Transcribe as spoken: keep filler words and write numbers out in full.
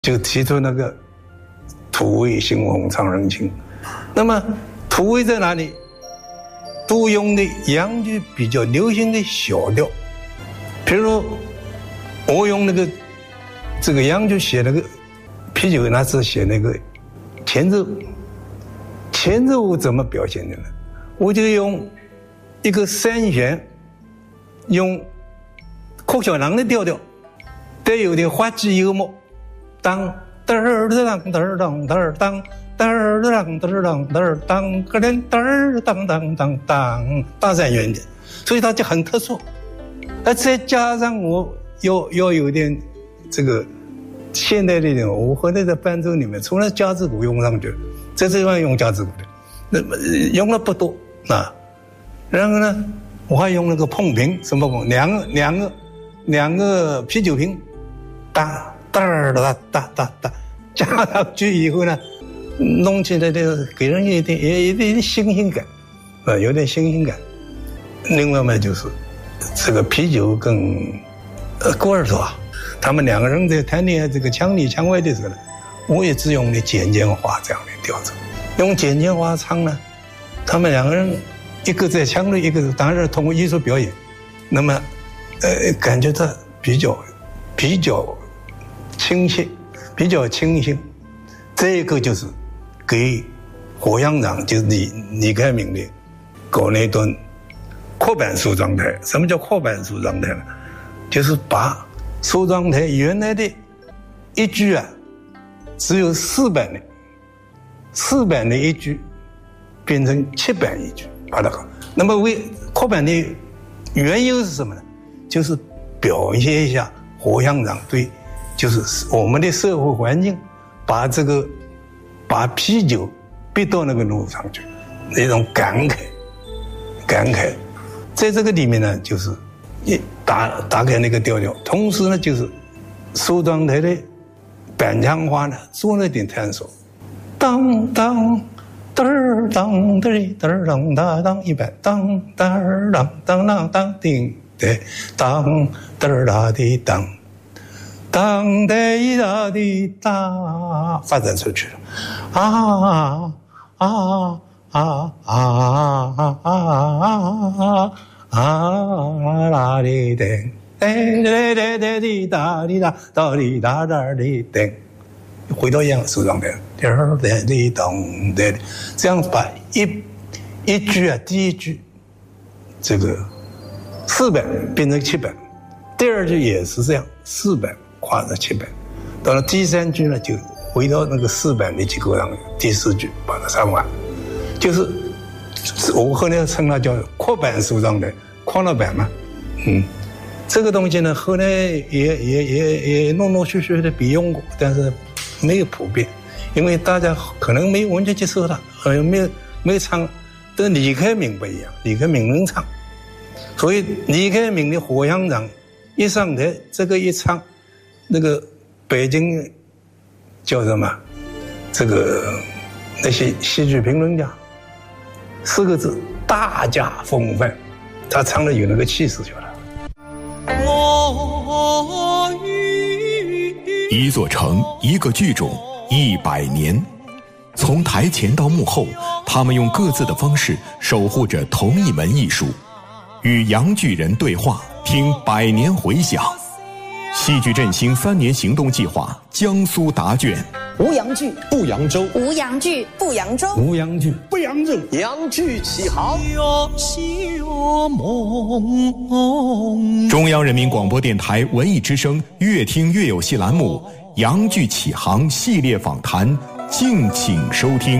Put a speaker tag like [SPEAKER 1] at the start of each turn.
[SPEAKER 1] 就提出那个土味腥红长人情。那么土味在哪里？都用的洋剧比较流行的小调，比如我用那个这个洋剧写那个啤酒，那是写那个前奏。前奏我怎么表现的呢？我就用一个三弦，用孔小郎的调调，带有点滑稽幽默，当嘚儿当嘚儿当嘚儿当嘚儿当嘚儿当嘚儿当个人嘚儿当当当当大三弦的，所以它就很特殊。而再加上我要要有点这个现代的一点，我和那个伴奏里面除了架子鼓用上去，在这地方用架子鼓的，那么用了不多啊。然后呢，我还用那个碰瓶，什么碰？两个两个两个啤酒瓶，哒哒哒哒哒哒，加上去以后呢，弄起来的给人一点也有点新鲜感，啊，有点新鲜感。另外嘛，就是这个啤酒跟呃郭尔多，他们两个人在谈恋爱这个腔里腔外的时候呢，我也只用的简简化这样的调子，用简简化唱呢，他们两个人一个在腔里，一个当然通过艺术表演，那么呃感觉到比较比较亲切，比较清新。这一个就是给火乡长，就是李李开明的搞那段扩版梳妆台。什么叫扩版梳妆台呢？就是把梳妆台原来的一句啊，只有四版的，四版的一句变成七版一句，把它搞。那么为扩版的缘由是什么呢？就是表现一下火乡长对，就是我们的社会环境，把这个把啤酒逼到那个路上去，那种感慨，感慨，在这个里面呢，就是一打打开那个调调，同时呢，就是梳妆台的板腔话呢做了点探索，当当嘚儿当嘚儿嘚儿当当当一板，当嘚儿当当当当叮对，当嘚儿哒滴当。当哒哒滴哒，发展出去了，啊啊啊啊啊啊啊啦滴叮，哎哒哒哒滴哒滴哒哒滴哒哒滴叮，回到样梳妆台，滴儿哒滴咚哒，这样把一一句啊，第一句这个四版变成七版，第二句也是这样，四版跨到七版，到了第三句呢，就回到那个四版的结构上，第四句把它唱完，就是我后来称它叫扩版梳妆台，扩了版嘛，嗯，这个东西呢，后来也也也也陆陆续续的被用过，但是没有普遍，因为大家可能没有完全接受它，呃，没有没有唱，但李开明不一样，李开明能唱，所以李开明的火乡长一上台，这个一唱。那个北京叫什么？这个那些戏剧评论家，四个字：大家风范。他唱的有那个气势就了。
[SPEAKER 2] 一座城，一个剧种，一百年。从台前到幕后，他们用各自的方式守护着同一门艺术，与洋剧人对话，听百年回响。戏剧振兴三年行动计划江苏答卷，
[SPEAKER 3] 无洋剧不扬州，
[SPEAKER 4] 无洋剧不扬州，
[SPEAKER 1] 无洋剧
[SPEAKER 3] 不扬州，洋剧起航。
[SPEAKER 2] 中央人民广播电台文艺之声越听越有戏栏目，洋剧起航系列访谈，敬请收听。